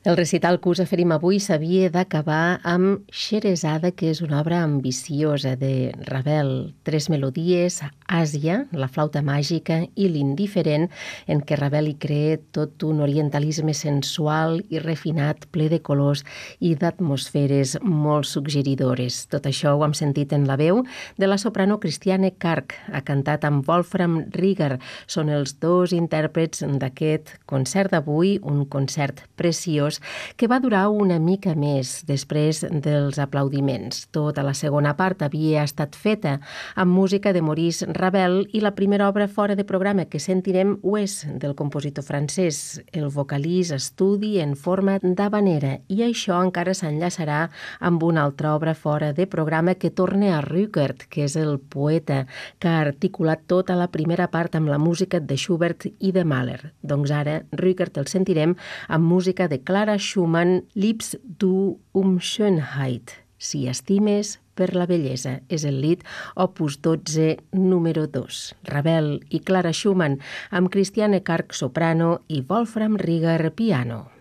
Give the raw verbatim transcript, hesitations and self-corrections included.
El recital que us oferim avui s'havia d'acabar amb Xerezada, que és una obra ambiciosa de Ravel. Tres melodies, Àsia, la flauta màgica i l'indiferent, en què Ravel hi crea tot un orientalisme sensual i refinat, ple de colors i d'atmosferes molt suggeridores. Tot això ho hem sentit en la veu de la soprano Christiane Karg. Ha cantat amb Wolfram Rieger. Són els dos intèrprets d'aquest concert d'avui, un concert preciós que va durar una mica més després dels aplaudiments. Tota la segona part havia estat feta amb música de Maurice Ravel i la primera obra fora de programa que sentirem ho és del compositor francès. El vocalís estudi en forma d'havanera i això encara s'enllaçarà amb una altra obra fora de programa que torna a Rückert, que és el poeta que ha articulat tota la primera part amb la música de Schubert i de Mahler. Doncs ara Rückert el sentirem amb música de Clara Schumann, Liebst du um Schönheit, si estimes per la bellesa. És el Lied opus dotze, número dos. Ravel i Clara Schumann amb Christiane Karg, soprano, i Wolfram Rieger, piano.